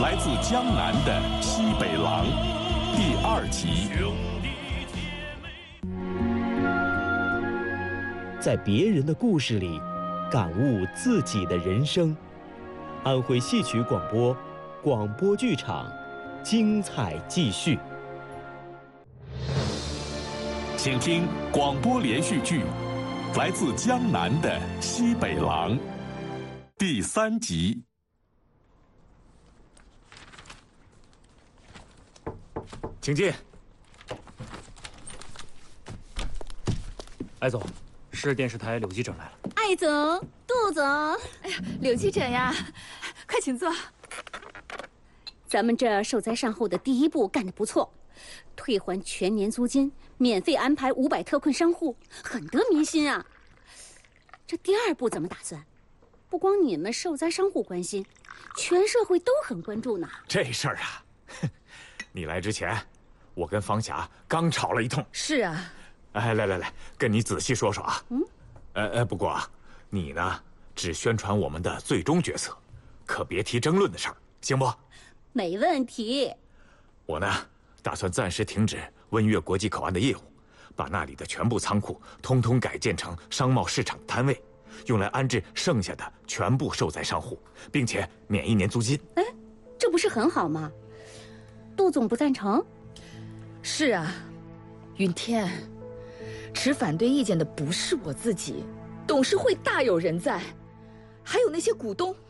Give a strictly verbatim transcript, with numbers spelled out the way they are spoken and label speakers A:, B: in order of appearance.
A: 来自江南的西北狼第二集。
B: 在别人的故事里，感悟自己的人生。安徽戏曲广播，广播剧场，精彩继续。
A: 请听广播连续剧《来自江南的西北狼》第三集。
C: 请进。艾总，市电视台柳记者来了。
D: 艾总，杜总，
E: 哎呀，柳记者呀，快请坐。
D: 咱们这受灾善后的第一步干得不错，退还全年租金，免费安排五百特困商户，很得民心啊。这第二步怎么打算？不光你们受灾商户关心，全社会都很关注呢。
C: 这事儿啊，你来之前，我跟方霞刚吵了一通。
E: 是啊。
C: 哎，来来来，跟你仔细说说啊。嗯。呃呃，不过啊，你呢，只宣传我们的最终决策，可别提争论的事儿，行不？
D: 没问题。
C: 我呢，打算暂时停止温越国际口岸的业务，把那里的全部仓库通通改建成商贸市场摊位，用来安置剩下的全部受灾商户，并且免一年租金。
D: 哎，这不是很好吗？杜总不赞成？
E: 是啊，云天，持反对意见的不是我自己，董事会大有人在，还有那些股东。